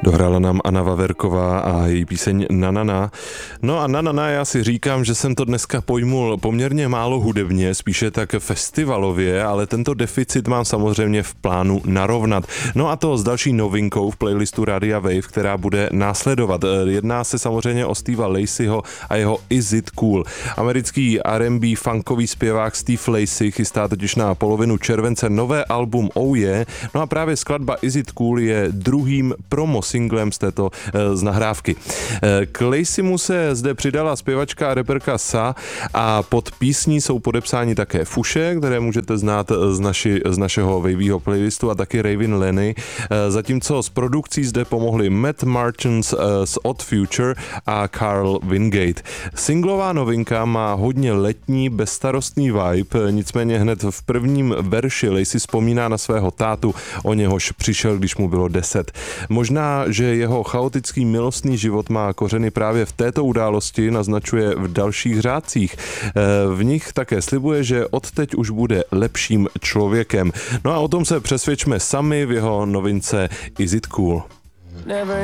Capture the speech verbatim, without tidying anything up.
Dohrála nám Anna Vaverková a její píseň Nanana. No a Nanana, já si říkám, že jsem to dneska pojmul poměrně málo hudebně, spíše tak festivalově, ale tento deficit mám samozřejmě v plánu narovnat. No a to s další novinkou v playlistu Radia Wave, která bude následovat. Jedná se samozřejmě o Steva Lacyho a jeho Is It Cool. Americký R and B funkový zpěvák Steve Lacy chystá totiž na polovinu července nové album Oh Yeah, no a právě skladba Is It Cool je druhým promo singlem z této z nahrávky. K Lacymu se zde přidala zpěvačka a reperka Sa a pod písní jsou podepsáni také Fuše, které můžete znát z, naši, z našeho Waveyho playlistu, a taky Raven Lenny, zatímco s produkcí zde pomohli Matt Marchants z Odd Future a Carl Wingate. Singlová novinka má hodně letní, bezstarostný vibe, nicméně hned v prvním verši Lacy vzpomíná na svého tátu, o něhož přišel, když mu bylo deset. Možná, že jeho chaotický milostný život má kořeny právě v této události, naznačuje v dalších řádcích. V nich také slibuje, že odteď už bude lepším člověkem. No a o tom se přesvědčme sami v jeho novince Is It Cool.